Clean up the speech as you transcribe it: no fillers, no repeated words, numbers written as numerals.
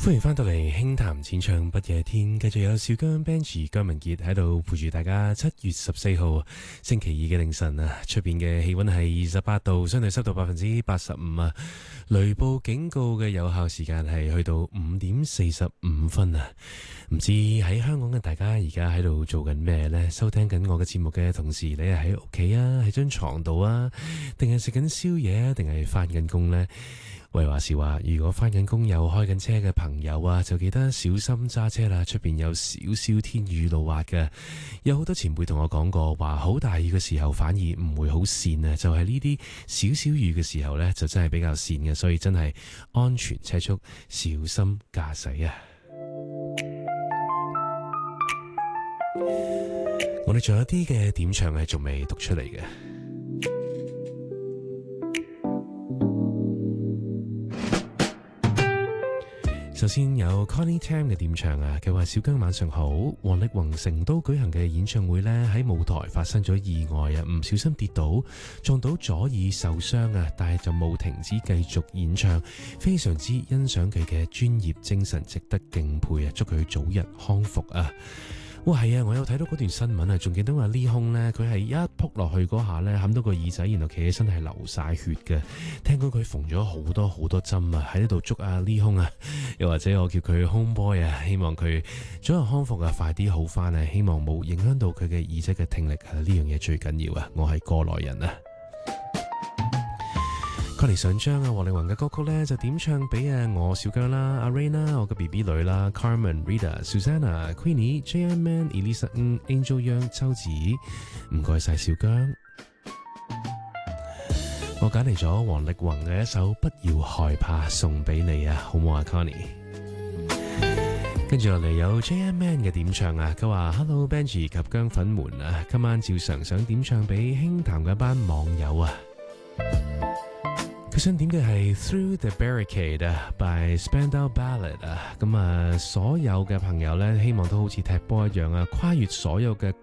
歡迎翻到嚟輕談淺唱不夜天，繼續有小姜 Benji 姜文傑喺度陪住大家。7月14號星期二嘅凌晨啊，出邊嘅氣溫係28度，相對濕度85%啊。雷暴警告嘅有效時間係去到5點45分啊。唔知喺香港嘅大家而家喺度做緊咩呢？收聽緊我嘅節目嘅同時，你係喺屋企啊，喺張床度啊，定係食緊宵夜啊，定係翻緊工呢？喂，話時話，如果翻緊工又開緊車嘅朋友啊，就記得小心揸車啦。出邊有少少天雨路滑嘅，有好多前輩同我講過，話好大雨嘅時候反而唔會好跣啊，就係呢啲少少雨嘅時候呢，就真係比較跣嘅，所以真係安全車速，小心駕駛啊！我哋仲有啲嘅點唱係仲未讀出嚟嘅。首先有 Connie Tam 嘅點唱啊，佢話小姜晚上好，王力宏成都舉行嘅演唱會呢，喺舞台發生咗意外啊，唔小心跌倒撞到左耳受傷啊，但係就冇停止繼續演唱，非常之欣賞佢嘅專業精神，值得敬佩啊，祝佢早日康復啊！哇，係啊！我有睇到嗰段新聞啊，仲見到阿呢空呢，佢係一撲落去嗰下呢，冚到個耳仔，然後企起身係流晒血嘅。聽講佢縫咗好多好多針啊，喺呢度祝阿呢空啊，又或者我叫佢 Homeboy 啊，希望佢早日康復啊，快啲好翻啊，希望冇影響到佢嘅耳仔嘅聽力啊，呢樣嘢最緊要啊！我係過來人啊。Connie 上張啊，王力宏嘅歌曲呢，就點唱俾我小姜啦、阿 Rain 啦、我嘅 BB 女啦、Carmen、Rita、Susanna、Queenie、JMN、Elisa、Angel Young、秋子，唔該晒小姜。我揀嚟咗王力宏嘅一首《不要害怕》送俾你啊，好唔好啊 Connie？ 跟住落嚟有 JMN 嘅點唱啊，佢話 Hello Benji 及姜粉們啊，今晚照常想點唱俾輕談嘅一班網友啊。佢想點嘅係 Through the Barricade 啊 by Spandau Ballet 啊，咁啊所有嘅朋友咧，希望都好似踢波一樣啊，跨越所有嘅